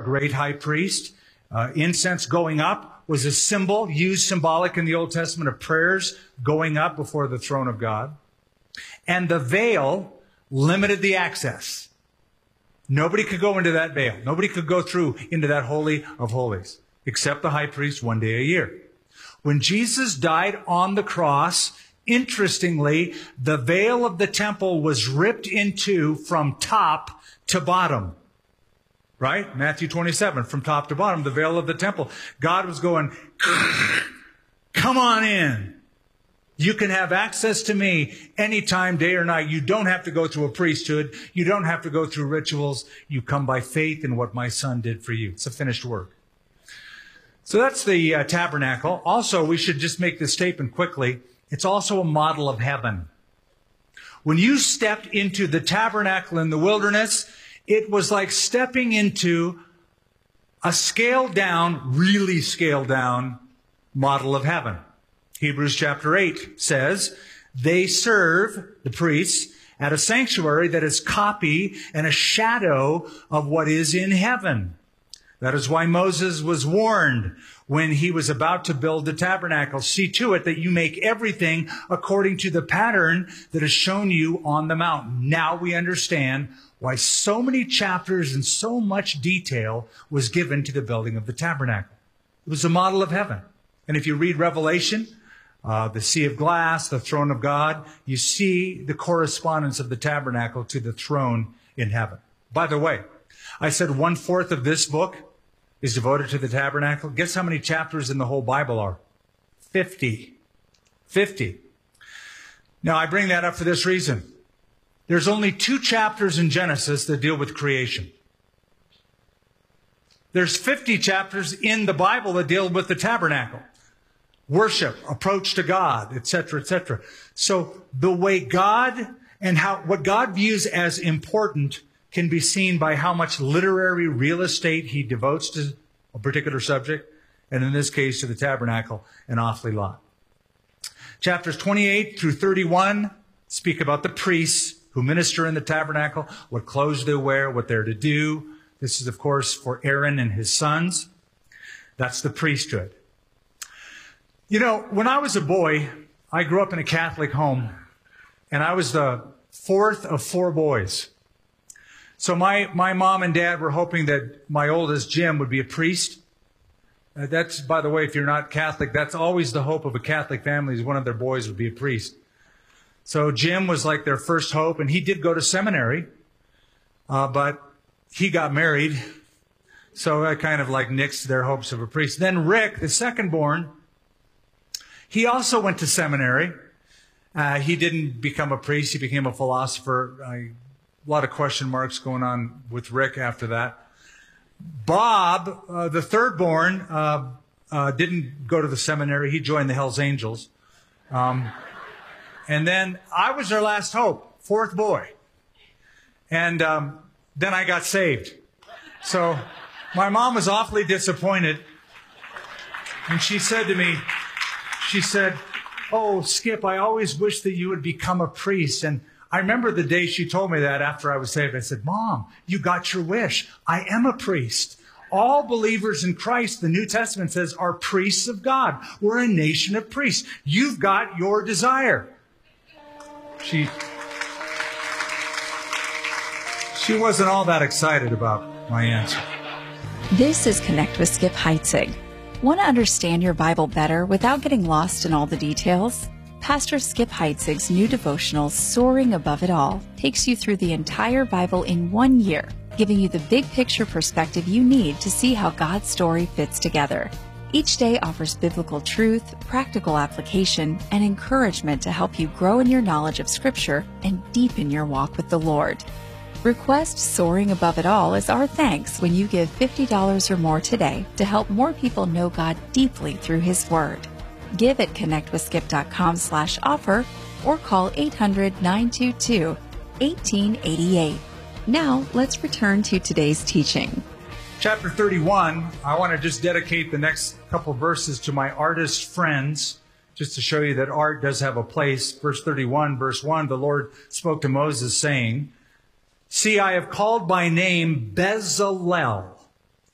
great high priest. Incense going up was a symbol, used symbolic in the Old Testament of prayers going up before the throne of God. And the veil limited the access. Nobody could go into that veil. Nobody could go through into that Holy of Holies, except the high priest one day a year. When Jesus died on the cross, interestingly, the veil of the temple was ripped in two from top to bottom. Right? Matthew 27, from top to bottom, the veil of the temple. God was going, come on in. You can have access to me anytime, day or night. You don't have to go through a priesthood. You don't have to go through rituals. You come by faith in what my son did for you. It's a finished work. So that's the tabernacle. Also, we should just make this statement quickly. It's also a model of heaven. When you stepped into the tabernacle in the wilderness, it was like stepping into a scaled down, really scaled down model of heaven. Hebrews chapter 8 says, they serve, the priests, at a sanctuary that is copy and a shadow of what is in heaven. That is why Moses was warned when he was about to build the tabernacle. See to it that you make everything according to the pattern that is shown you on the mountain. Now we understand why so many chapters and so much detail was given to the building of the tabernacle. It was a model of heaven. And if you read Revelation, the sea of glass, the throne of God, you see the correspondence of the tabernacle to the throne in heaven. By the way, I said 1/4 of this book is devoted to the tabernacle. Guess how many chapters in the whole Bible are? 50. 50. Now, I bring that up for this reason. There's only 2 chapters in Genesis that deal with creation. There's 50 chapters in the Bible that deal with the tabernacle. Worship, approach to God, etc., etc. So the way God and what God views as important can be seen by how much literary real estate he devotes to a particular subject, and in this case to the tabernacle, an awfully lot. Chapters 28 through 31 speak about the priests who minister in the tabernacle, what clothes they wear, what they're to do. This is, of course, for Aaron and his sons. That's the priesthood. You know, when I was a boy, I grew up in a Catholic home, and I was the 4th of 4 boys. So my mom and dad were hoping that my oldest, Jim, would be a priest. That's, by the way, if you're not Catholic, that's always the hope of a Catholic family, is one of their boys would be a priest. So Jim was like their first hope, and he did go to seminary, but he got married. So that kind of like nixed their hopes of a priest. Then Rick, the second born, he also went to seminary. He didn't become a priest. He became a philosopher. A lot of question marks going on with Rick after that. Bob, the third born, didn't go to the seminary. He joined the Hells Angels. And then I was their last hope, 4th boy. And then I got saved. So my mom was awfully disappointed. And she said to me, she said, "Oh, Skip, I always wish that you would become a priest." And I remember the day she told me that after I was saved. I said, "Mom, you got your wish. I am a priest." All believers in Christ, the New Testament says, are priests of God. We're a nation of priests. You've got your desire. She wasn't all that excited about my answer. This is Connect with Skip Heitzig. Want to understand your Bible better without getting lost in all the details? Pastor Skip Heitzig's new devotional, Soaring Above It All, takes you through the entire Bible in 1 year, giving you the big picture perspective you need to see how God's story fits together. Each day offers biblical truth, practical application, and encouragement to help you grow in your knowledge of Scripture and deepen your walk with the Lord. Request Soaring Above It All as our thanks when you give $50 or more today to help more people know God deeply through His Word. Give at connectwithskip.com/offer or call 800-922-1888. Now, let's return to today's teaching. Chapter 31, I want to just dedicate the next couple of verses to my artist friends, just to show you that art does have a place. Verse 31, verse 1, the Lord spoke to Moses saying, "See, I have called by name Bezalel,